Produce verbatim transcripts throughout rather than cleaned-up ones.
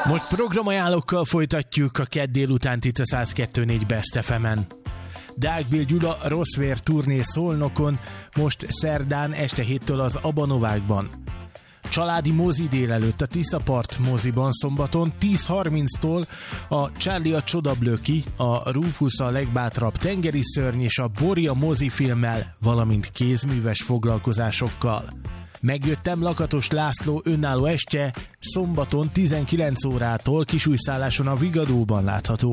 Most programajánlókkal folytatjuk a kedd délutánt itt a száz kettő négy Best ef emen. Deák Bill Gyula Rosszvér turné Szolnokon, most szerdán este héttől az Abanovákban. Családi mozi délelőtt a Tiszapart moziban szombaton tíz harminctól a Charlie a Csodablöki, a Rufus a legbátrabb tengeri szörny és a Bori a mozifilmmel, valamint kézműves foglalkozásokkal. Megjöttem Lakatos László önálló estje szombaton tizenkilenc órától Kisújszálláson a Vigadóban látható.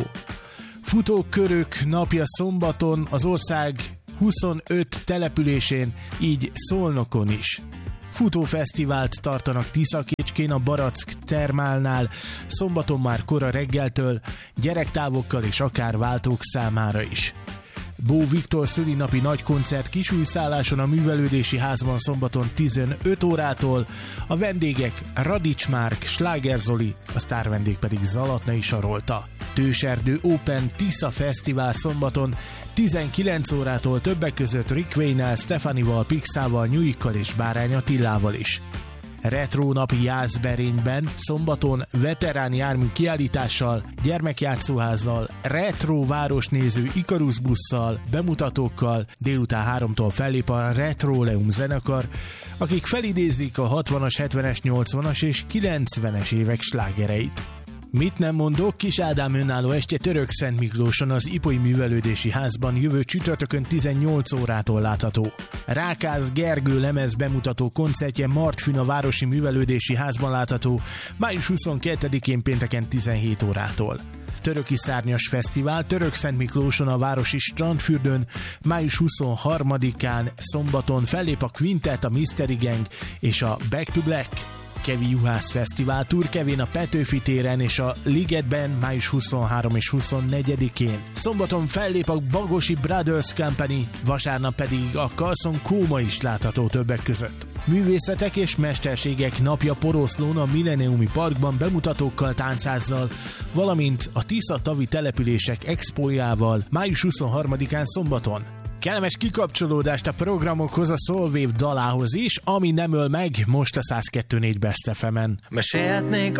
Futókörök napja szombaton az ország huszonöt településén, így Szolnokon is. Futófesztivált tartanak Tiszakécskén a Barack Termálnál, szombaton már kora reggeltől, gyerektávokkal és akár váltók számára is. Bó Viktor szülinapi nagykoncert Kisújszálláson a Művelődési Házban szombaton tizenöt órától, a vendégek Radics Márk, Sláger Zoli, a sztárvendég pedig Zalatnai Sarolta. Tőserdő Open Tisza Fesztivál szombaton tizenkilenc órától többek között Rick Wayne-nel, Stefanival, Pixával, Nyuikkal és Bárány Attilával is. Retro napi Jászberényben szombaton veterán jármű kiállítással, gyermekjátszóházzal, retro városnéző Ikarus busszal, bemutatókkal, délután háromtól fellép a Retroleum zenekar, akik felidézik a hatvanas, hetvenes, nyolcvanas és kilencvenes évek slágereit. Mit nem mondok, Kis Ádám önálló estje Törökszent Miklóson az Ipoly Művelődési Házban jövő csütörtökön tizennyolc órától látható. Rákász Gergő lemez bemutató koncertje Martfűn a Városi Művelődési Házban látható május huszonkettedikén pénteken tizenhét órától. Töröki Szárnyas Fesztivál Törökszent Miklóson a Városi Strandfürdőn május huszonharmadikán szombaton fellép a Quintet, a Mystery Gang és a Back to Black. Kevi Juhász Fesztivál Turkevén a Petőfi téren és a Ligetben május huszonharmadikán és huszonnegyedikén. Szombaton fellép a Bagosi Brothers Company, vasárnap pedig a Carlson Kóma is látható többek között. Művészetek és mesterségek napja Poroszlón a Milleniumi Parkban bemutatókkal, táncázzal, valamint a Tisza tavi települések expójával május huszonharmadikán szombaton. Kellemes kikapcsolódást a programokhoz, a Soulwave dalához is, ami nem öl meg most a száz kettő négy Best ef emen. Mesélhetnék